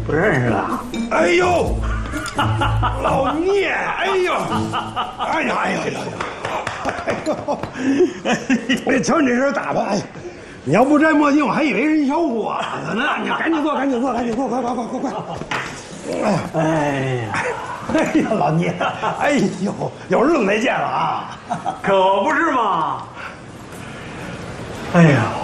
不认识了。 哎呦，老聂，哎呦，哎呀哎呀哎呀，哎呦，瞧你这身打扮，哎，你要不摘墨镜，我还以为是一小伙子呢。你赶紧坐，赶紧坐，赶紧坐，快快快快快！哎呀，哎呀，老聂，哎呦，有日子没见了啊！ 可不是嘛。哎呀。